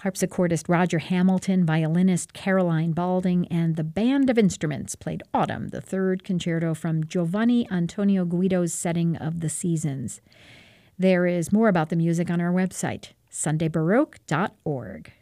Harpsichordist Roger Hamilton, violinist Caroline Balding, and the band of instruments played Autumn, the third concerto from Giovanni Antonio Guido's setting of the seasons. There is more about the music on our website, sundaybaroque.org.